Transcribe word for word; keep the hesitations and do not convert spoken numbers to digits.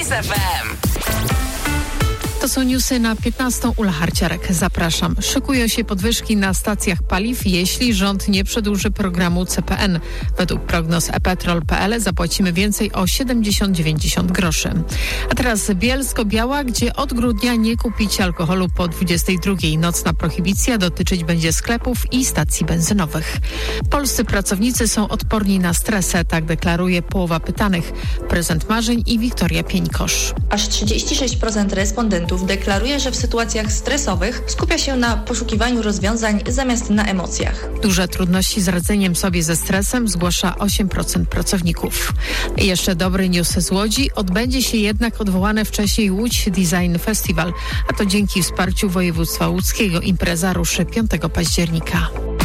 Kiss F M. To są newsy na piętnastą. Ula Harciarek, zapraszam. Szykują się podwyżki na stacjach paliw, jeśli rząd nie przedłuży programu C P N. Według prognoz e petrol kropka p l zapłacimy więcej o siedemdziesiąt do dziewięćdziesięciu groszy. A teraz Bielsko-Biała, gdzie od grudnia nie kupicie alkoholu po dwudziestej drugiej. Nocna prohibicja dotyczyć będzie sklepów i stacji benzynowych. Polscy pracownicy są odporni na stresę, tak deklaruje połowa pytanych. Prezent Marzeń i Wiktoria Pieńkosz. Aż trzydzieści sześć procent respondentów deklaruje, że w sytuacjach stresowych skupia się na poszukiwaniu rozwiązań zamiast na emocjach. Duże trudności z radzeniem sobie ze stresem zgłasza osiem procent pracowników. I jeszcze dobry news z Łodzi. Odbędzie się jednak odwołane wcześniej Łódź Design Festival, a to dzięki wsparciu województwa łódzkiego. Impreza ruszy piątego października.